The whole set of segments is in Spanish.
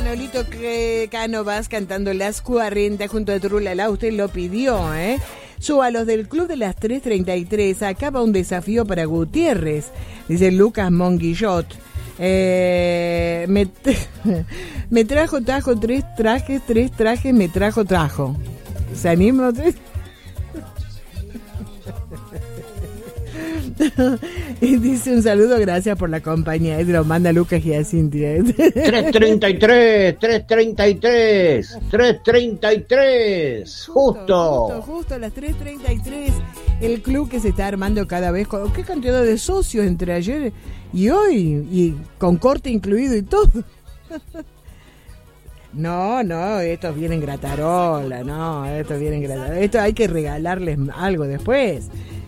Manolito Cánovas cantando Las 40 junto a Trulala. Usted lo pidió, ¿eh? A los del Club de las 3:33. Acaba un desafío para Gutiérrez, dice Lucas Monguillot. Me trajo tres trajes, me trajo. ¿Se anima? Y dice un saludo, gracias por la compañía. Se lo manda Lucas y a Cintia. 3:33, justo a las 3:33. El club que se está armando cada vez. ¿Qué cantidad de socios entre ayer y hoy? Y con corte incluido y todo. No, estos vienen gratarola. Esto hay que regalarles algo después.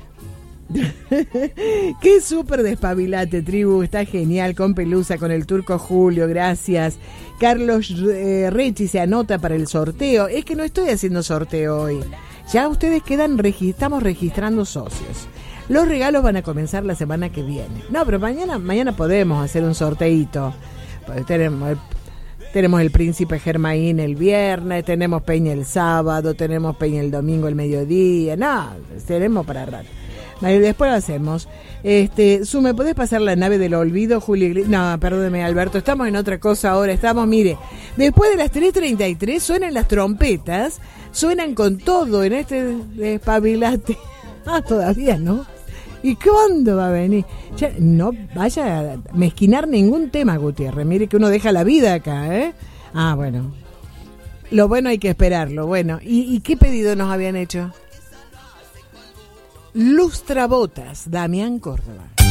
Qué súper despabilate, tribu, está genial, con Pelusa, con el Turco Julio, gracias. Carlos Rechi se anota para el sorteo. Es que no estoy haciendo sorteo hoy. Ya ustedes estamos registrando socios. Los regalos van a comenzar la semana que viene. No, pero mañana podemos hacer un sorteito. Tenemos el Príncipe Germain el viernes, tenemos Peña el sábado, tenemos Peña el domingo el mediodía. No, tenemos para rato. Después lo hacemos. ¿Me podés pasar la nave del olvido, Juli? No, perdóneme, Alberto, estamos en otra cosa ahora. Mire, después de las 3:33 suenan las trompetas, suenan con todo en este despabilate. Todavía no. ¿Y cuándo va a venir? Ya, no vaya a mezquinar ningún tema, Gutiérrez. Mire que uno deja la vida acá, ¿eh? Bueno. Lo bueno hay que esperarlo. Bueno, ¿y qué pedido nos habían hecho? Lustrabotas, Damián Córdoba.